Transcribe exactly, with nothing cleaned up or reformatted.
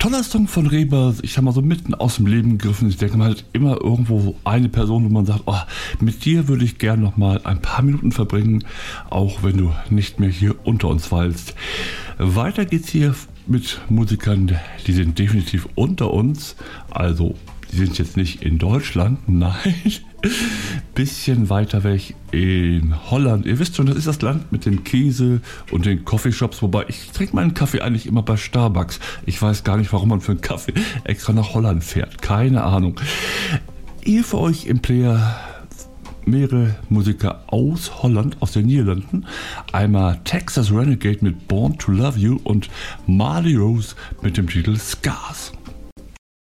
Toller Song von Reba, ich sag mal so mitten aus dem Leben gegriffen. Ich denke mal halt immer irgendwo so eine Person, wo man sagt, oh, mit dir würde ich gern noch mal ein paar Minuten verbringen, auch wenn du nicht mehr hier unter uns weilst. Weiter geht's hier mit Musikern, die sind definitiv unter uns, also die sind jetzt nicht in Deutschland, nein, bisschen weiter weg in Holland. Ihr wisst schon, das ist das Land mit dem Käse und den Coffeeshops, wobei ich trinke meinen Kaffee eigentlich immer bei Starbucks. Ich weiß gar nicht, warum man für einen Kaffee extra nach Holland fährt, keine Ahnung. Hier für euch im Player mehrere Musiker aus Holland, aus den Niederlanden. Einmal Texas Renegade mit Born to Love You und Marley Rose mit dem Titel Scars.